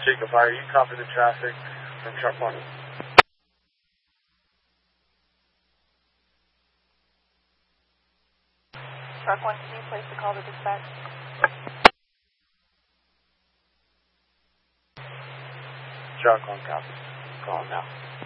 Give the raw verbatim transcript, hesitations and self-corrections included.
Jacob, fire. You copy the traffic from Sharp one. Sharp one, can you place the call to dispatch? Sharp one, copy. Calling now.